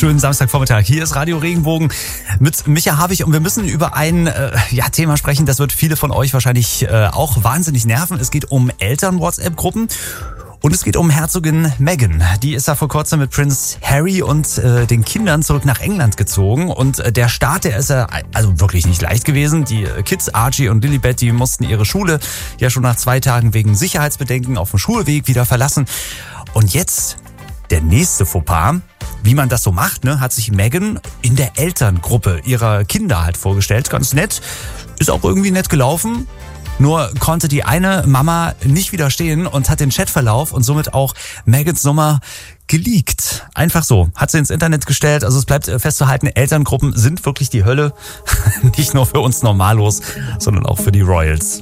Schönen Samstagvormittag. Hier ist Radio Regenbogen mit Micha Havig und wir müssen über ein Thema sprechen, das wird viele von euch wahrscheinlich auch wahnsinnig nerven. Es geht um Eltern-WhatsApp-Gruppen. Und es geht um Herzogin Meghan. Die ist ja vor kurzem mit Prinz Harry und den Kindern zurück nach England gezogen. Und der Start, der ist ja also wirklich nicht leicht gewesen. Die Kids, Archie und Lilibet, die mussten ihre Schule ja schon nach 2 Tagen wegen Sicherheitsbedenken auf dem Schulweg wieder verlassen. Und jetzt der nächste Fauxpas. Wie man das so macht, ne, hat sich Meghan in der Elterngruppe ihrer Kinder halt vorgestellt. Ganz nett. Ist auch irgendwie nett gelaufen. Nur konnte die eine Mama nicht widerstehen und hat den Chatverlauf und somit auch Megans Nummer geleakt. Einfach so. Hat sie ins Internet gestellt. Also es bleibt festzuhalten, Elterngruppen sind wirklich die Hölle. Nicht nur für uns Normalos, sondern auch für die Royals.